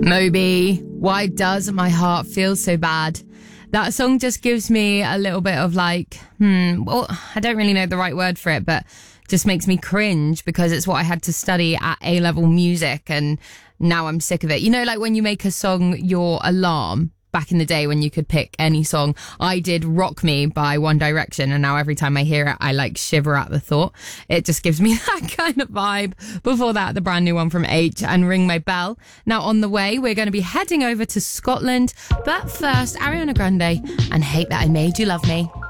Moby, why does my heart feel so bad? That song just gives me a little bit of like, well, I don't really know the right word for it, but just makes me cringe because it's what I had to study at A-level music and now I'm sick of it. You know, like when you make a song your alarm back in the day when you could pick any song. I did Rock Me by One Direction and now every time I hear it, I like shiver at the thought. It just gives me that kind of vibe. Before that, the brand new one from H and Ring My Bell. Now on the way, we're going to be heading over to Scotland. But first, Ariana Grande and Hate That I Made You Love Me.